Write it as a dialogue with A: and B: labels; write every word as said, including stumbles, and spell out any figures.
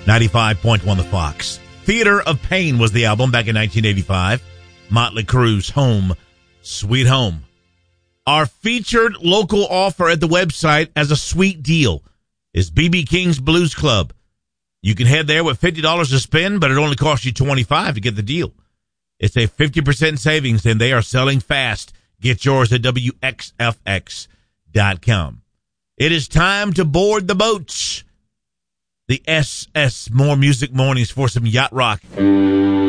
A: ninety-five point one The Fox. Theater of Pain was the album back in nineteen eighty-five. Motley Crue's Home, Sweet Home. Our featured local offer at the website as a sweet deal is B B. King's Blues Club. You can head there with fifty dollars to spend, but it only costs you twenty-five dollars to get the deal. It's a fifty percent savings, and they are selling fast. Get yours at W X F X dot com. It is time to board the boats. The S S More Music Mornings for some yacht rock.